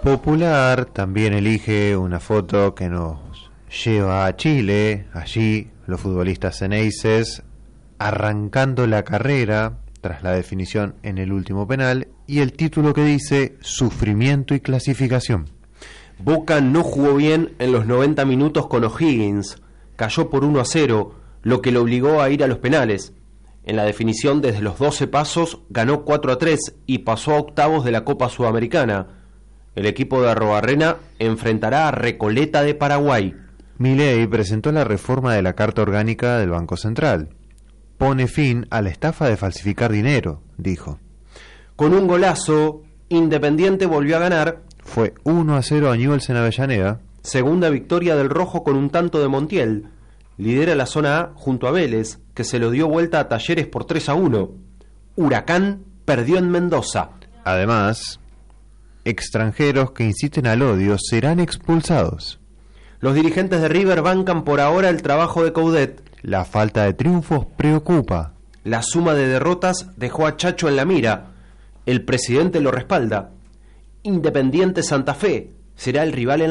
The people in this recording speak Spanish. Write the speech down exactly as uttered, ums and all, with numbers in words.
Popular también elige una foto que nos lleva a Chile. Allí los futbolistas ceneices arrancando la carrera tras la definición en el último penal, y el título que dice sufrimiento y clasificación. Boca no jugó bien en los noventa minutos con O'Higgins, cayó por uno a cero, lo que lo obligó a ir a los penales. En la definición desde los doce pasos ganó cuatro a tres y pasó a octavos de la Copa Sudamericana. El equipo de Arrobarrena enfrentará a Recoleta de Paraguay. Milei presentó la reforma de la Carta Orgánica del Banco Central. Pone fin a la estafa de falsificar dinero, dijo. Con un golazo, Independiente volvió a ganar. Fue uno a cero a Newell's en Avellaneda. Segunda victoria del Rojo con un tanto de Montiel. Lidera la zona A junto a Vélez, que se lo dio vuelta a Talleres por tres a uno. Huracán perdió en Mendoza. Además, extranjeros que inciten al odio serán expulsados. Los dirigentes de River bancan por ahora el trabajo de Coudet. La falta de triunfos preocupa. La suma de derrotas dejó a Chacho en la mira. El presidente lo respalda. Independiente Santa Fe será el rival en